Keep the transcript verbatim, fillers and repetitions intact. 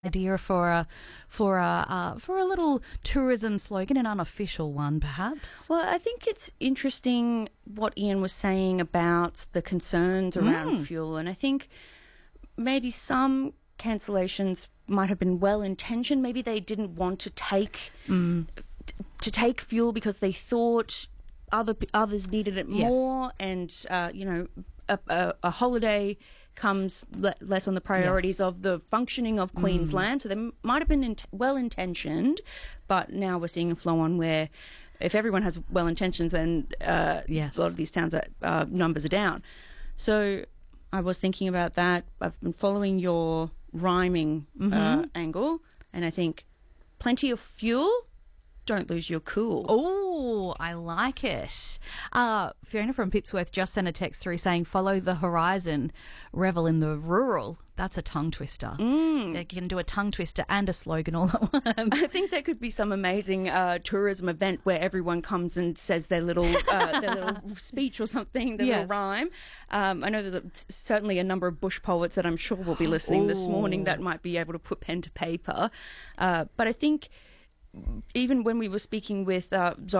idea for a for a uh, for a little tourism slogan, an unofficial one, perhaps. Well, I think it's interesting what Ian was saying about the concerns around Mm. fuel, and I think maybe some cancellations might have been well intentioned. Maybe they didn't want to take Mm. to take fuel because they thought other others needed it Yes. more, and uh, you know, a, a, a holiday comes le- less on the priorities Yes. of the functioning of Queensland. So they m- might have been int- well intentioned, but now we're seeing a flow on where if everyone has well intentions, then uh, Yes. a lot of these towns are, uh, numbers are down. So I was thinking about that. I've been following your rhyming uh, angle, and I think plenty of fuel. Don't lose your cool. Oh, I like it. Uh, Fiona from Pittsworth just sent a text through saying, follow the horizon, revel in the rural. That's a tongue twister. Mm. They can do a tongue twister and a slogan all at once. I think there could be some amazing uh, tourism event where everyone comes and says their little uh, their little speech or something, their Yes. little rhyme. Um, I know there's a, certainly a number of bush poets that I'm sure will be listening this morning that might be able to put pen to paper. Uh, but I think even when we were speaking with uh, Zoe